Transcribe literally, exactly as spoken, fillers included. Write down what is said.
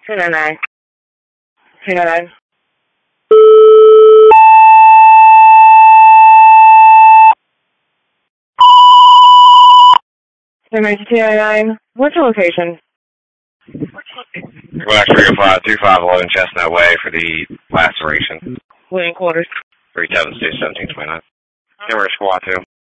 two nine nine. two nine nine. two nine nine. What's your location? Well, three oh five, two five eleven Chestnut Way for the laceration. Living quarters. three seven two, seventeen twenty-nine. Camera squad two.